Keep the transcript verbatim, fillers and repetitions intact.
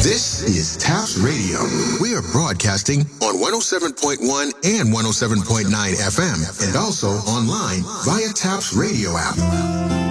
This is Taps Radio. We are broadcasting on one oh seven point one and one oh seven point nine F M and also online via Taps Radio app.